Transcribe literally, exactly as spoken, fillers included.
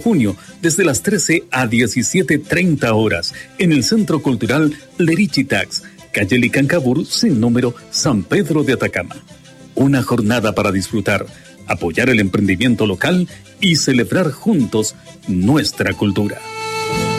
junio, desde las trece a diecisiete treinta horas, en el Centro Cultural Lerichitax, calle Licancabur, sin número, San Pedro de Atacama. Una jornada para disfrutar, apoyar el emprendimiento local y celebrar juntos nuestra cultura.